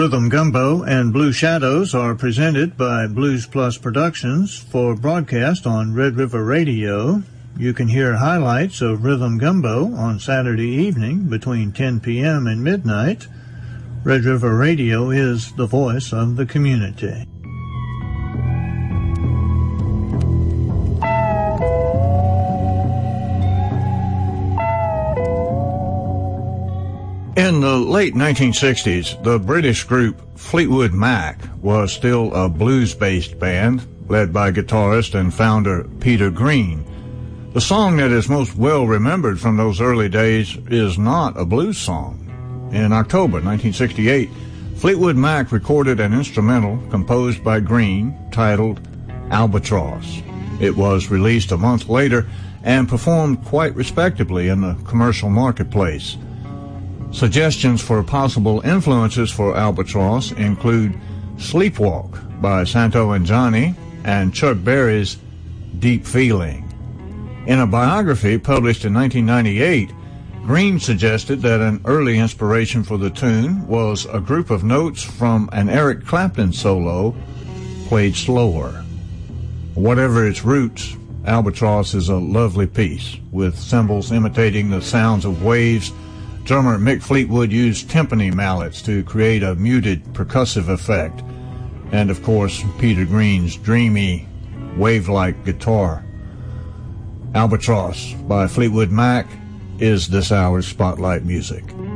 Rhythm Gumbo and Blue Shadows are presented by Blues Plus Productions for broadcast on Red River Radio. You can hear highlights of Rhythm Gumbo on Saturday evening between 10 p.m. and midnight. Red River Radio is the voice of the community. In the late 1960s, the British group Fleetwood Mac was still a blues-based band, led by guitarist and founder Peter Green. The song that is most well remembered from those early days is not a blues song. In October 1968, Fleetwood Mac recorded an instrumental composed by Green titled Albatross. It was released a month later and performed quite respectably in the commercial marketplace. Suggestions for possible influences for Albatross include Sleepwalk by Santo and Johnny and Chuck Berry's Deep Feeling. In a biography published in 1998, Green suggested that an early inspiration for the tune was a group of notes from an Eric Clapton solo played slower. Whatever its roots, Albatross is a lovely piece, with cymbals imitating the sounds of waves. Drummer Mick Fleetwood used timpani mallets to create a muted percussive effect, and of course Peter Green's dreamy, wave-like guitar. Albatross by Fleetwood Mac is this hour's Spotlight Music.